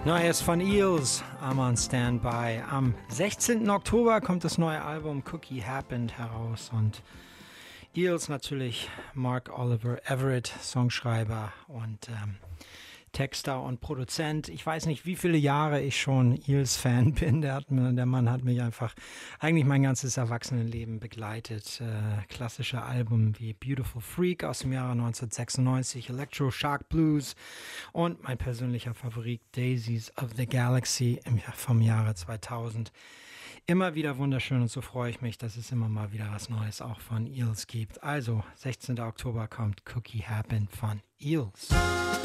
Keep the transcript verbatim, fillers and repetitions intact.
Neues von Eels, I'm on Standby. Am sechzehnten Oktober kommt das neue Album Cookie Happened heraus und Eels natürlich Mark Oliver Everett, Songschreiber und ähm, Texter und Produzent. Ich weiß nicht, wie viele Jahre ich schon Eels-Fan bin. Der, hat mir, der Mann hat mich einfach eigentlich mein ganzes Erwachsenenleben begleitet. Äh, klassische Alben wie Beautiful Freak aus dem Jahre neunzehnhundertsechsundneunzig, Electro Shark Blues und mein persönlicher Favorit Daisies of the Galaxy im, vom Jahre zweitausend. Immer wieder wunderschön und so freue ich mich, dass es immer mal wieder was Neues auch von Eels gibt. Also, sechzehnten Oktober kommt Cookie Happened von Eels.